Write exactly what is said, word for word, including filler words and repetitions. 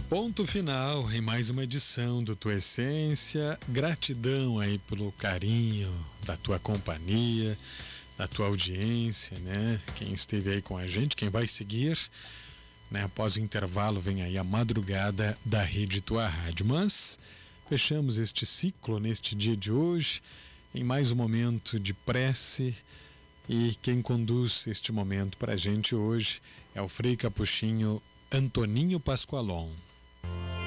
Ponto final em mais uma edição do Tua Essência. Gratidão aí pelo carinho da tua companhia, da tua audiência, né? Quem esteve aí com a gente, quem vai seguir, né? Após o intervalo vem aí a madrugada da Rede Tua Rádio. Mas fechamos este ciclo neste dia de hoje em mais um momento de prece, e quem conduz este momento para a gente hoje é o Frei Capuchinho Antoninho Pascoalon.